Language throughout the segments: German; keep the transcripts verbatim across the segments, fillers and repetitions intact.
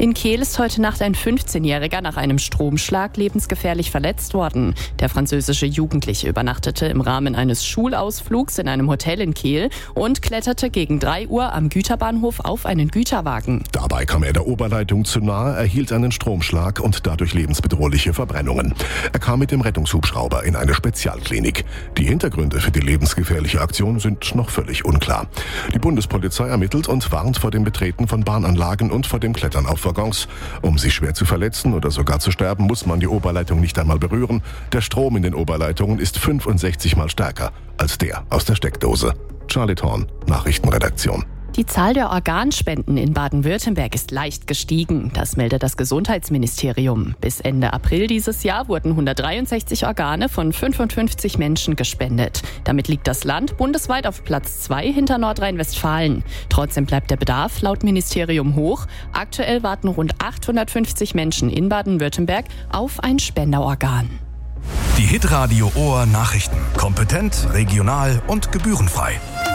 In Kehl ist heute Nacht ein fünfzehnjähriger nach einem Stromschlag lebensgefährlich verletzt worden. Der französische Jugendliche übernachtete im Rahmen eines Schulausflugs in einem Hotel in Kehl und kletterte gegen drei Uhr am Güterbahnhof auf einen Güterwagen. Dabei kam er der Oberleitung zu nahe, erhielt einen Stromschlag und dadurch lebensbedrohliche Verbrennungen. Er kam mit dem Rettungshubschrauber in eine Spezialklinik. Die Hintergründe für die lebensgefährliche Aktion sind noch völlig unklar. Die Bundespolizei ermittelt und warnt vor dem Betreten von Bahnanlagen und vor dem Klettern auf Waggons. Um sich schwer zu verletzen oder sogar zu sterben, muss man die Oberleitung nicht einmal berühren. Der Strom in den Oberleitungen ist fünfundsechzig Mal stärker als der aus der Steckdose. Charlie Thorn, Nachrichtenredaktion. Die Zahl der Organspenden in Baden-Württemberg ist leicht gestiegen. Das meldet das Gesundheitsministerium. Bis Ende April dieses Jahr wurden hundertdreiundsechzig Organe von fünfundfünfzig Menschen gespendet. Damit liegt das Land bundesweit auf Platz zwei hinter Nordrhein-Westfalen. Trotzdem bleibt der Bedarf laut Ministerium hoch. Aktuell warten rund achthundertfünfzig Menschen in Baden-Württemberg auf ein Spenderorgan. Die Hitradio Ohr Nachrichten. Kompetent, regional und gebührenfrei.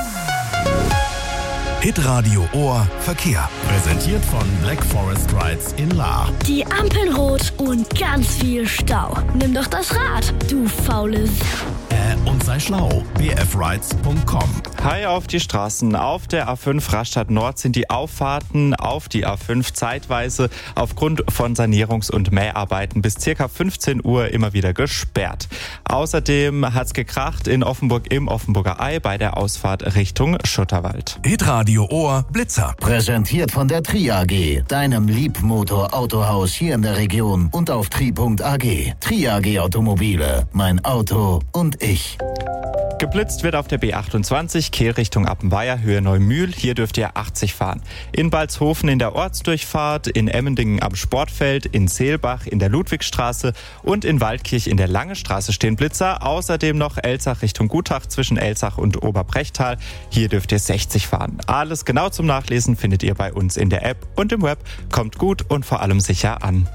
Hitradio Ohr Verkehr. Präsentiert von Black Forest Rides in Lahr. Die Ampeln rot und ganz viel Stau. Nimm doch das Rad, du faule S- Äh, und sei schlau. b f rides punkt com. Hi auf die Straßen. Auf der A fünf Rastatt Nord sind die Auffahrten auf die A fünf zeitweise aufgrund von Sanierungs- und Mäharbeiten bis ca. fünfzehn Uhr immer wieder gesperrt. Außerdem hat's gekracht in Offenburg im Offenburger Ei bei der Ausfahrt Richtung Schutterwald. Hitradio Ohr Blitzer. Präsentiert von der Tri A G, deinem Liebmotor-Autohaus hier in der Region und auf tri punkt a g. Tri A G Automobile, mein Auto und ich. Geblitzt wird auf der B achtundzwanzig, Kehl Richtung Appenweier, Höhe Neumühl. Hier dürft ihr achtzig fahren. In Balzhofen in der Ortsdurchfahrt, in Emmendingen am Sportfeld, in Seelbach in der Ludwigstraße und in Waldkirch in der Lange Straße stehen Blitzer. Außerdem noch Elzach Richtung Gutach zwischen Elzach und Oberbrechtal. Hier dürft ihr sechzig fahren. Alles genau zum Nachlesen findet ihr bei uns in der App und im Web. Kommt gut und vor allem sicher an.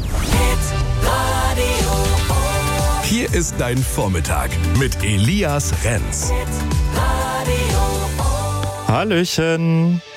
Hier ist dein Vormittag mit Elias Renz. Hallöchen.